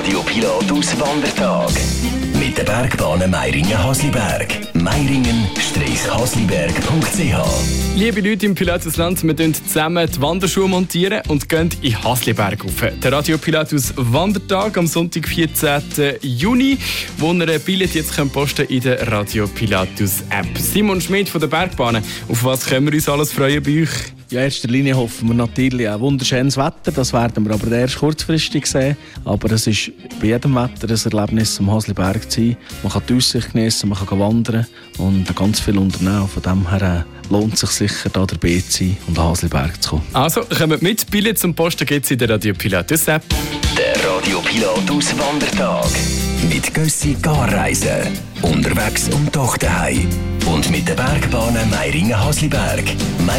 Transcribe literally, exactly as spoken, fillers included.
Radio Pilatus Wandertag. Mit den Bergbahnen Meiringen-Hasliberg. Meiringen-hasliberg punkt c h. Liebe Leute im Pilatusland, wir montieren zusammen die Wanderschuhe montieren und gehen in Hasliberg rauf. Der Radio Pilatus Wandertag am Sonntag, vierzehnten Juni, wo ihr ein Billett jetzt posten könnt in der Radio Pilatus App. Simon Schmidt von der Bergbahnen, auf was können wir uns alles freuen bei euch? Ja, in erster Linie hoffen wir natürlich auch wunderschönes Wetter. Das werden wir aber erst kurzfristig sehen. Aber es ist bei jedem Wetter ein Erlebnis, am Hasliberg zu sein. Man kann die Aussicht geniessen, man kann wandern und ganz viel unternehmen. Von dem her lohnt es sich sicher, da dabei zu sein und an Hasliberg zu kommen. Also, kommt mit. Billett zum Posten gibt es in der Radio Pilatus App. Der Radio Pilatus Wandertag. Mit Gössi Garreisen. Unterwegs und doch daheim. Und mit den Bergbahnen Meiringen-Hasliberg.